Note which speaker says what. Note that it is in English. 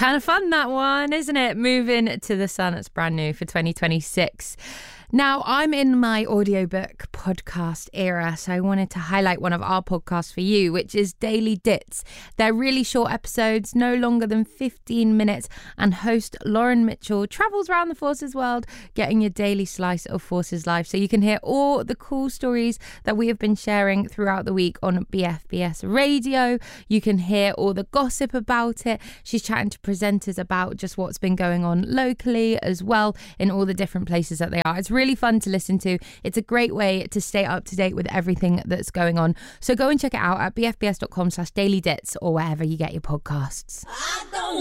Speaker 1: Kind of fun, that one, isn't it? Moving to the Sun. It's brand new for 2026. Now, I'm in my audiobook podcast era, so I wanted to highlight one of our podcasts for you, which is Daily Dits. They're really short episodes, no longer than 15 minutes, and host Lauren Mitchell travels around the Forces world, getting your daily slice of Forces life, so you can hear all the cool stories that we have been sharing throughout the week on BFBS Radio. You can hear all the gossip about it. She's chatting to presenters about just what's been going on locally as well in all the different places that they are. It's really fun to listen to. It's a great way to stay up to date with everything that's going on. So go and check it out at bfbs.com/dailydits or wherever you get your podcasts.